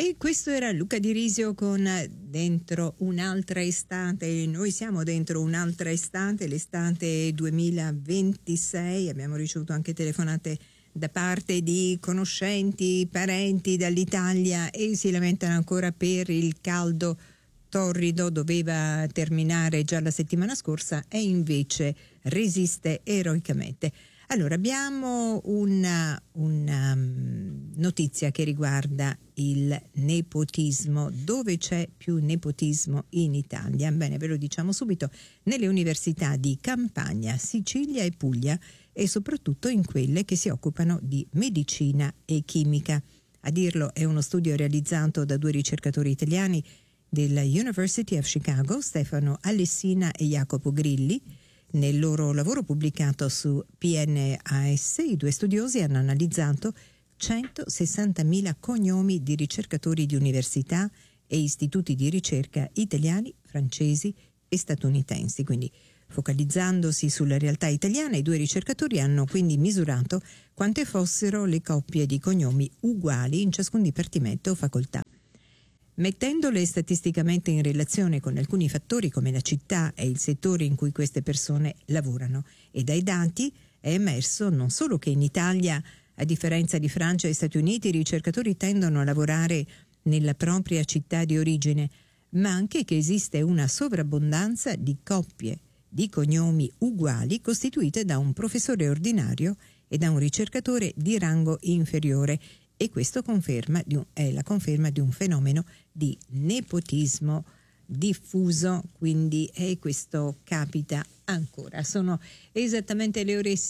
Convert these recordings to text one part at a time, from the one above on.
E questo era Luca Di Risio con Dentro un'altra estate. Noi siamo dentro un'altra estate, l'estate 2026. Abbiamo ricevuto anche telefonate da parte di conoscenti, parenti dall'Italia e si lamentano ancora per il caldo torrido. Doveva terminare già la settimana scorsa e invece resiste eroicamente. Allora, abbiamo una notizia che riguarda il nepotismo. Dove c'è più nepotismo in Italia? Bene, ve lo diciamo subito, nelle università di Campania, Sicilia e Puglia, e soprattutto in quelle che si occupano di medicina e chimica. A dirlo è uno studio realizzato da due ricercatori italiani della University of Chicago, Stefano Alessina e Jacopo Grilli. Nel loro lavoro pubblicato su PNAS, i due studiosi hanno analizzato 160.000 cognomi di ricercatori di università e istituti di ricerca italiani, francesi e statunitensi. Quindi, focalizzandosi sulla realtà italiana, i due ricercatori hanno quindi misurato quante fossero le coppie di cognomi uguali in ciascun dipartimento o facoltà. Mettendole statisticamente in relazione con alcuni fattori come la città e il settore in cui queste persone lavorano, e dai dati è emerso non solo che in Italia, a differenza di Francia e Stati Uniti, i ricercatori tendono a lavorare nella propria città di origine, ma anche che esiste una sovrabbondanza di coppie di cognomi uguali costituite da un professore ordinario e da un ricercatore di rango inferiore. E questo è la conferma di un fenomeno di nepotismo diffuso, quindi questo capita ancora. Sono esattamente le ore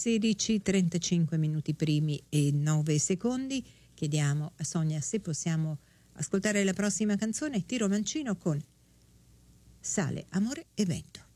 16:35 primi e 9 secondi. Chiediamo a Sonia se possiamo ascoltare la prossima canzone, Tiro Mancino con Sale, amore e vento.